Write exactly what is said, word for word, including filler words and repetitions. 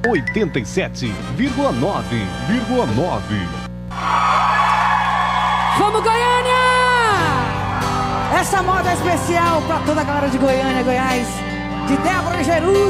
oitenta e sete vírgula nove. Vamos, Goiânia! Essa moda é especial pra toda a galera de Goiânia, Goiás. De Débora Jerusalém.